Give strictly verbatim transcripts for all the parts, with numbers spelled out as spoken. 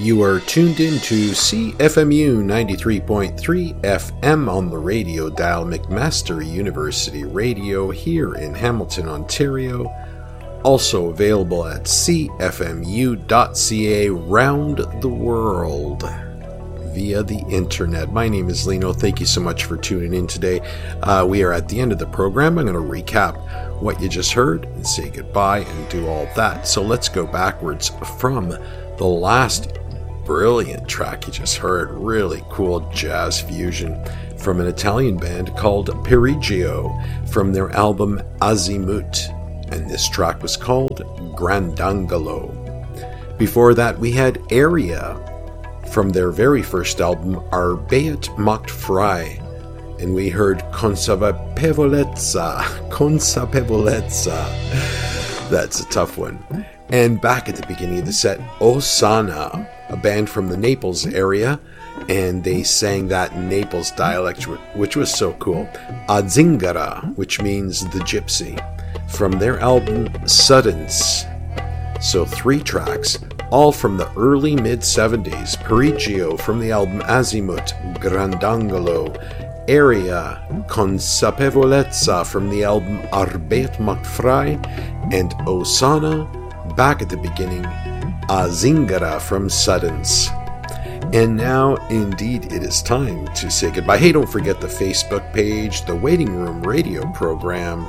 You are tuned in to C F M U ninety-three point three F M on the radio dial, McMaster University Radio here in Hamilton, Ontario. Also available at c f m u dot c a round the world via the internet. My name is Lino. Thank you so much for tuning in today. Uh, we are at the end of the program. I'm going to recap what you just heard and say goodbye and do all that. So let's go backwards from the last brilliant track you just heard. Really cool jazz fusion from an Italian band called Perigio from their album Azimut. And this track was called Grandangolo. Before that, we had Area from their very first album, Arbeet macht frei. And we heard Consapevolezza. Consapevolezza. That's a tough one. And back at the beginning of the set, Osana, a band from the Naples area. And they sang that in Naples dialect, which was so cool. A Zingara, which means the gypsy, from their album Suddens. So three tracks, all from the early mid-seventies. Perigio from the album Azimut, Grandangolo. Area, Consapevolezza from the album Arbeet macht frei. And Osana, back at the beginning, A Zingara from Suddens. And now, indeed, it is time to say goodbye. Hey, don't forget the Facebook page, the Waiting Room radio program.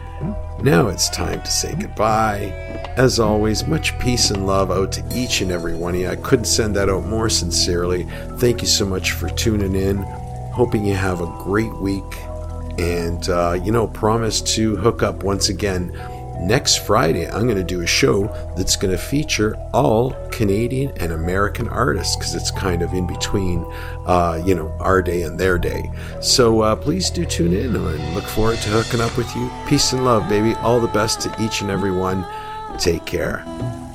Now it's time to say goodbye. As always, much peace and love out to each and every one of you. I couldn't send that out more sincerely. Thank you so much for tuning in. Hoping you have a great week. And, uh, you know, promise to hook up once again. Next Friday, I'm going to do a show that's going to feature all Canadian and American artists because it's kind of in between, uh, you know, our day and their day. So uh, please do tune in and look forward to hooking up with you. Peace and love, baby. All the best to each and every one. Take care.